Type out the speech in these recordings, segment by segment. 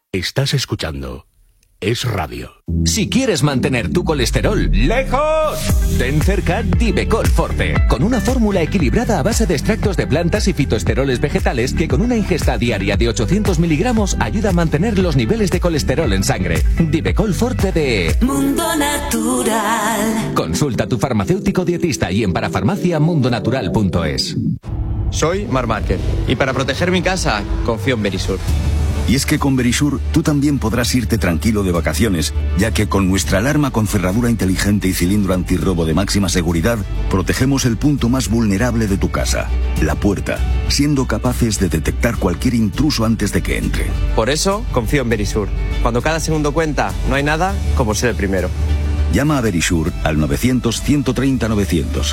Estás escuchando Es Radio. Si quieres mantener tu colesterol lejos, ten cerca Divecol Forte, con una fórmula equilibrada a base de extractos de plantas y fitoesteroles vegetales que con una ingesta diaria de 800 miligramos ayuda a mantener los niveles de colesterol en sangre. Divecol Forte de Mundo Natural. Consulta a tu farmacéutico dietista y en parafarmaciamundonatural.es. Soy Marc Márquez y para proteger mi casa confío en Verisur. Y es que con Verisur tú también podrás irte tranquilo de vacaciones, ya que con nuestra alarma con cerradura inteligente y cilindro antirrobo de máxima seguridad, protegemos el punto más vulnerable de tu casa, la puerta, siendo capaces de detectar cualquier intruso antes de que entre. Por eso confío en Verisur. Cuando cada segundo cuenta, no hay nada como ser el primero. Llama a Verisur al 900-130-900.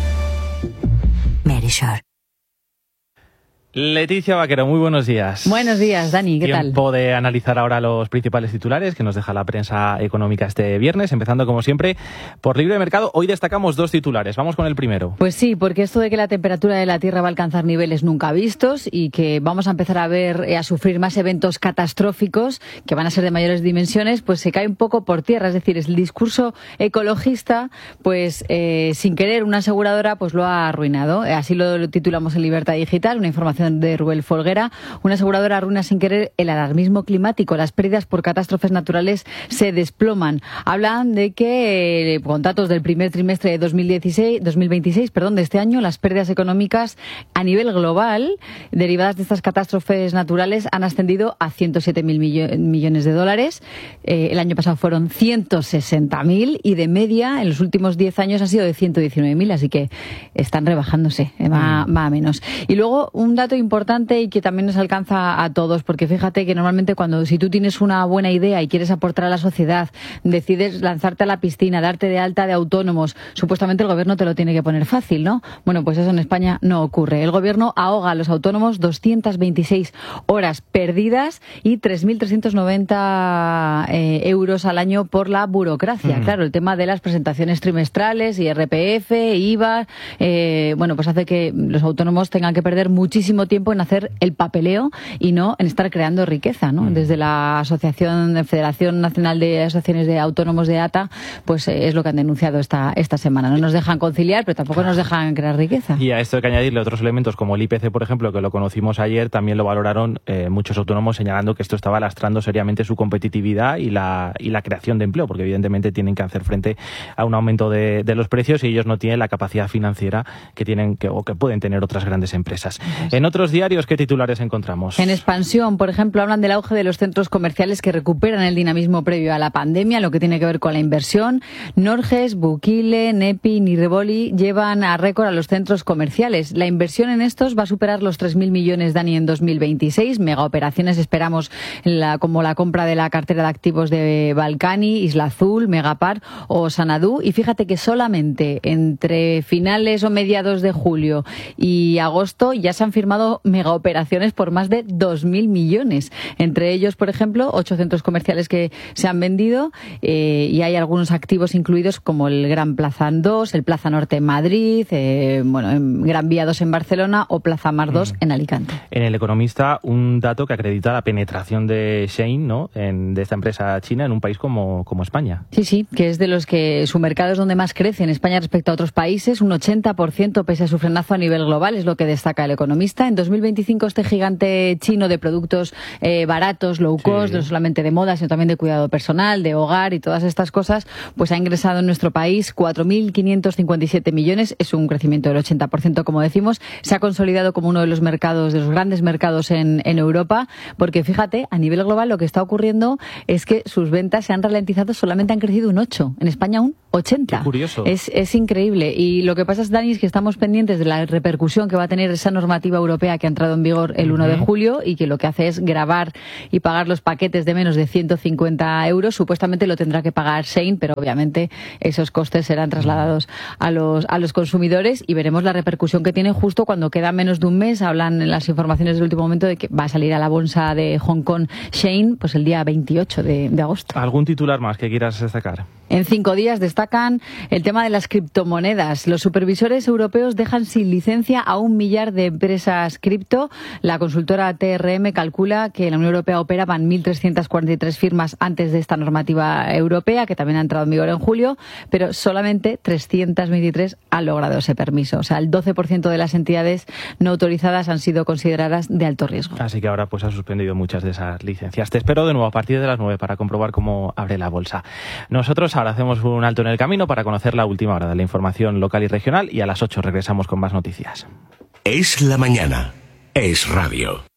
Verisur. Leticia Vaquero, muy buenos días. Buenos días, Dani, ¿qué tal? Tiempo de analizar ahora los principales titulares que nos deja la prensa económica este viernes, empezando como siempre por Libre Mercado. Hoy destacamos dos titulares, vamos con el primero. Pues sí, porque esto de que la temperatura de la Tierra va a alcanzar niveles nunca vistos y que vamos a empezar a ver, a sufrir más eventos catastróficos que van a ser de mayores dimensiones, pues se cae un poco por tierra. Es decir, el discurso ecologista, pues sin querer una aseguradora pues lo ha arruinado. Así lo titulamos en Libertad Digital, una información de Rubén Folguera. Una aseguradora arruina sin querer el alarmismo climático. Las pérdidas por catástrofes naturales se desploman. Hablan de que, con datos del primer trimestre de 2026, de este año, las pérdidas económicas a nivel global derivadas de estas catástrofes naturales han ascendido a 107.000 millones de dólares. El año pasado fueron 160.000 y de media en los últimos 10 años ha sido de 119.000, así que están rebajándose, va a menos. Y luego un dato importante y que también nos alcanza a todos, porque fíjate que normalmente si tú tienes una buena idea y quieres aportar a la sociedad, decides lanzarte a la piscina, darte de alta de autónomos, supuestamente el gobierno te lo tiene que poner fácil, ¿no? Bueno, pues eso en España no ocurre. El gobierno ahoga a los autónomos 226 horas perdidas y 3.390 euros al año por la burocracia. Claro, el tema de las presentaciones trimestrales, IRPF, IVA, pues hace que los autónomos tengan que perder muchísimo tiempo en hacer el papeleo y no en estar creando riqueza, ¿no? Desde la Federación Nacional de Asociaciones de Autónomos de ATA, pues es lo que han denunciado esta semana. No nos dejan conciliar, pero tampoco nos dejan crear riqueza. Y a esto hay que añadirle otros elementos como el IPC, por ejemplo, que lo conocimos ayer, también lo valoraron muchos autónomos señalando que esto estaba lastrando seriamente su competitividad y la creación de empleo, porque evidentemente tienen que hacer frente a un aumento de los precios y ellos no tienen la capacidad financiera que tienen o que pueden tener otras grandes empresas. En otros diarios, ¿qué titulares encontramos? En Expansión, por ejemplo, hablan del auge de los centros comerciales que recuperan el dinamismo previo a la pandemia, lo que tiene que ver con la inversión. Norges, Bukile, Nepi, Nirreboli llevan a récord a los centros comerciales. La inversión en estos va a superar los 3.000 millones, Dani, en 2026. Megaoperaciones esperamos como la compra de la cartera de activos de Balcani, Isla Azul, Megapar o Sanadú. Y fíjate que solamente entre finales o mediados de julio y agosto ya se han firmado megaoperaciones por más de 2.000 millones. Entre ellos, por ejemplo, 8 centros comerciales que se han vendido y hay algunos activos incluidos como el Gran Plaza 2, el Plaza Norte en Madrid, en Gran Vía 2 en Barcelona o Plaza Mar 2 en Alicante. En El Economista, un dato que acredita la penetración de Shein, ¿no?, de esta empresa china en un país como España. Sí, que es de los que su mercado es donde más crece en España respecto a otros países, un 80% pese a su frenazo a nivel global, es lo que destaca El Economista. En 2025 este gigante chino de productos baratos, low cost, no solamente de moda, sino también de cuidado personal, de hogar y todas estas cosas, pues ha ingresado en nuestro país 4.557 millones, es un crecimiento del 80%, como decimos. Se ha consolidado como uno de los mercados, de los grandes mercados en Europa, porque fíjate, a nivel global lo que está ocurriendo es que sus ventas se han ralentizado, solamente han crecido un 8, en España un 80. Qué curioso. Es increíble. Y lo que pasa, Dani, es que estamos pendientes de la repercusión que va a tener esa normativa europea que ha entrado en vigor el 1 de julio y que lo que hace es gravar y pagar los paquetes de menos de 150 euros. Supuestamente lo tendrá que pagar Shein, pero obviamente esos costes serán trasladados a los consumidores y veremos la repercusión que tiene justo cuando queda menos de un mes. Hablan en las informaciones del último momento de que va a salir a la bolsa de Hong Kong Shein pues el día 28 de agosto. ¿Algún titular más que quieras destacar? En 5 días destacan el tema de las criptomonedas. Los supervisores europeos dejan sin licencia a 1 millar de empresas cripto. La consultora TRM calcula que en la Unión Europea operaban 1.343 firmas antes de esta normativa europea, que también ha entrado en vigor en julio, pero solamente 323 han logrado ese permiso. O sea, el 12% de las entidades no autorizadas han sido consideradas de alto riesgo. Así que ahora pues ha suspendido muchas de esas licencias. Te espero de nuevo a partir de las 9 para comprobar cómo abre la bolsa. Nosotros ahora hacemos un alto en el camino para conocer la última hora de la información local y regional y a las 8 regresamos con más noticias. Es la mañana. Es radio.